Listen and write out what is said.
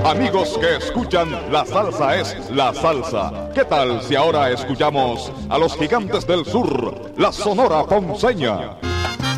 Amigos que escuchan, la salsa es la salsa. ¿Qué tal si ahora escuchamos a los Gigantes del Sur, la Sonora Ponceña?